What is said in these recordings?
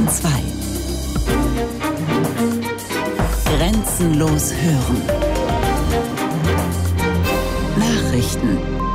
2. Grenzenlos hören. Nachrichten.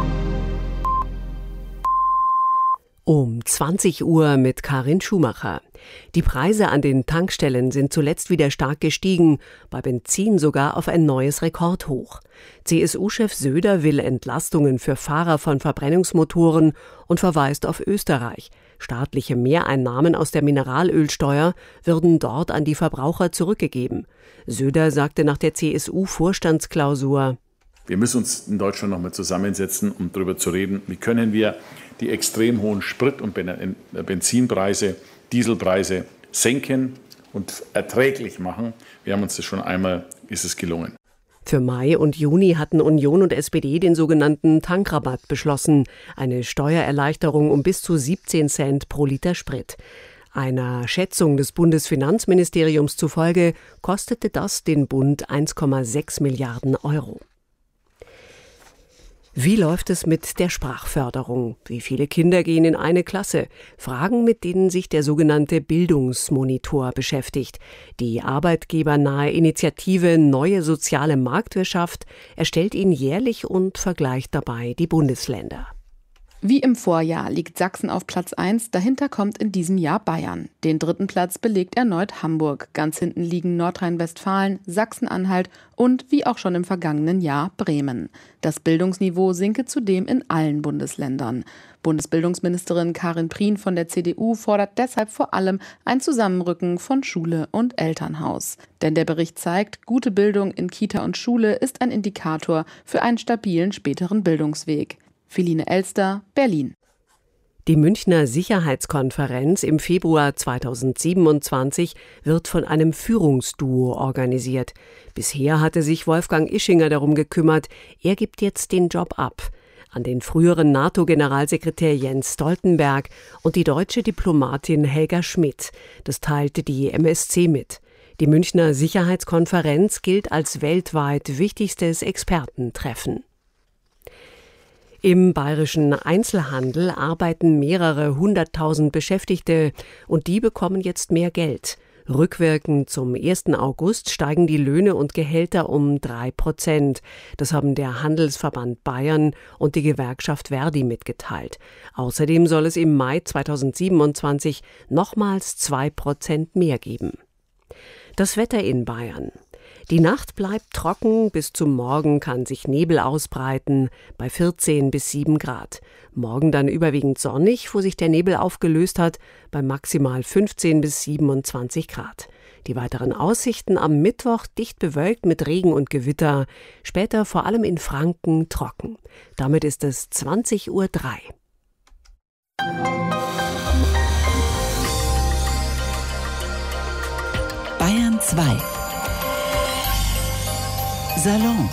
Um 20 Uhr mit Karin Schumacher. Die Preise an den Tankstellen sind zuletzt wieder stark gestiegen, bei Benzin sogar auf ein neues Rekordhoch. CSU-Chef Söder will Entlastungen für Fahrer von Verbrennungsmotoren und verweist auf Österreich. Staatliche Mehreinnahmen aus der Mineralölsteuer würden dort an die Verbraucher zurückgegeben. Söder sagte nach der CSU-Vorstandsklausur: Wir müssen uns in Deutschland noch mal zusammensetzen, um darüber zu reden, wie können wir die extrem hohen Sprit- und Benzinpreise, Dieselpreise senken und erträglich machen. Wir haben uns das schon einmal, ist es gelungen. Für Mai und Juni hatten Union und SPD den sogenannten Tankrabatt beschlossen, eine Steuererleichterung um bis zu 17 Cent pro Liter Sprit. Einer Schätzung des Bundesfinanzministeriums zufolge kostete das den Bund 1,6 Milliarden Euro. Wie läuft es mit der Sprachförderung? Wie viele Kinder gehen in eine Klasse? Fragen, mit denen sich der sogenannte Bildungsmonitor beschäftigt. Die arbeitgebernahe Initiative Neue Soziale Marktwirtschaft erstellt ihn jährlich und vergleicht dabei die Bundesländer. Wie im Vorjahr liegt Sachsen auf Platz 1, dahinter kommt in diesem Jahr Bayern. Den 3. Platz belegt erneut Hamburg. Ganz hinten liegen Nordrhein-Westfalen, Sachsen-Anhalt und, wie auch schon im vergangenen Jahr, Bremen. Das Bildungsniveau sinke zudem in allen Bundesländern. Bundesbildungsministerin Karin Prien von der CDU fordert deshalb vor allem ein Zusammenrücken von Schule und Elternhaus. Denn der Bericht zeigt, gute Bildung in Kita und Schule ist ein Indikator für einen stabilen späteren Bildungsweg. Philine Elster, Berlin. Die Münchner Sicherheitskonferenz im Februar 2027 wird von einem Führungsduo organisiert. Bisher hatte sich Wolfgang Ischinger darum gekümmert. Er gibt jetzt den Job ab an den früheren NATO-Generalsekretär Jens Stoltenberg und die deutsche Diplomatin Helga Schmidt. Das teilte die MSC mit. Die Münchner Sicherheitskonferenz gilt als weltweit wichtigstes Expertentreffen. Im bayerischen Einzelhandel arbeiten mehrere 100.000 Beschäftigte und die bekommen jetzt mehr Geld. Rückwirkend zum 1. August steigen die Löhne und Gehälter um 3%. Das haben der Handelsverband Bayern und die Gewerkschaft Verdi mitgeteilt. Außerdem soll es im Mai 2027 nochmals 2% mehr geben. Das Wetter in Bayern. Die Nacht bleibt trocken, bis zum Morgen kann sich Nebel ausbreiten, bei 14 bis 7 Grad. Morgen dann überwiegend sonnig, wo sich der Nebel aufgelöst hat, bei maximal 15 bis 27 Grad. Die weiteren Aussichten am Mittwoch dicht bewölkt mit Regen und Gewitter, später vor allem in Franken trocken. Damit ist es 20:03 Uhr. Bayern 2. Salon.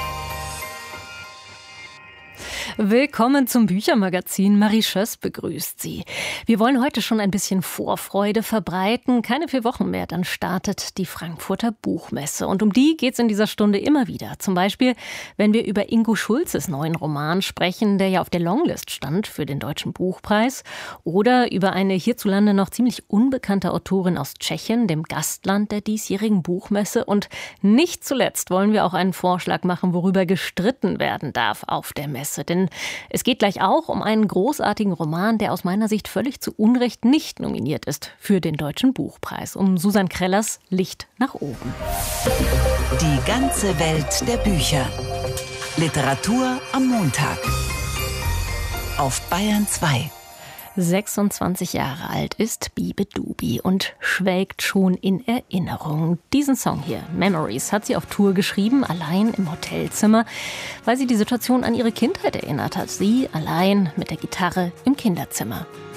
Willkommen zum Büchermagazin. Marie Schöss begrüßt Sie. Wir wollen heute schon ein bisschen Vorfreude verbreiten. Keine 4 Wochen mehr, dann startet die Frankfurter Buchmesse. Und um die geht es in dieser Stunde immer wieder. Zum Beispiel, wenn wir über Ingo Schulzes neuen Roman sprechen, der ja auf der Longlist stand für den Deutschen Buchpreis. Oder über eine hierzulande noch ziemlich unbekannte Autorin aus Tschechien, dem Gastland der diesjährigen Buchmesse. Und nicht zuletzt wollen wir auch einen Vorschlag machen, worüber gestritten werden darf auf der Messe. Denn es geht gleich auch um einen großartigen Roman, der aus meiner Sicht völlig zu Unrecht nicht nominiert ist für den Deutschen Buchpreis. Um Susanne Krellers Licht nach oben. Die ganze Welt der Bücher. Literatur am Montag. Auf Bayern 2. 26 Jahre alt ist Bibe Dubi und schwelgt schon in Erinnerung. Diesen Song hier, Memories, hat sie auf Tour geschrieben, allein im Hotelzimmer, weil sie die Situation an ihre Kindheit erinnert hat. Sie allein mit der Gitarre im Kinderzimmer.